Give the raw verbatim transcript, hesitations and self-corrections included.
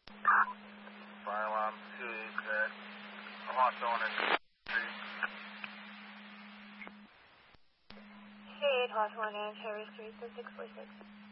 Fire alarm two eight at Hawthorne and Street. two eight Hawthorne and Cherry Street, so six four six.